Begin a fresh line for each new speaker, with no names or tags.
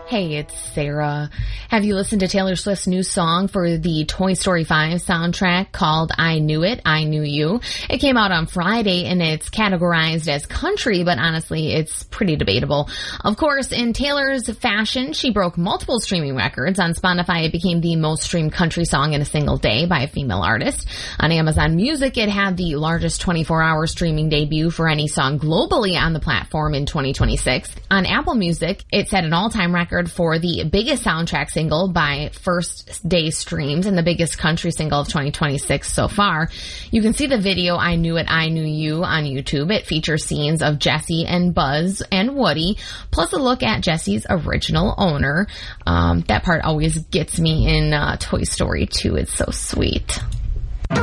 Hey, it's Sarah. Have you listened to Taylor Swift's new song for the Toy Story 5 soundtrack called I Knew It, I Knew You? It came out on Friday and it's categorized as country, but honestly, it's pretty debatable. Of course, in Taylor's fashion, she broke multiple streaming records. On Spotify, it became the most streamed country song in a single day by a female artist. On Amazon Music, it had the largest 24-hour streaming debut for any song globally on the platform in 2026. On Apple Music, it set an all-time record for the biggest soundtrack single by first day streams and the biggest country single of 2026 so far. You can see the video I Knew It, I Knew You on YouTube. It features scenes of Jessie and Buzz and Woody, plus a look at Jessie's original owner. That part always gets me in Toy Story 2. It's so sweet.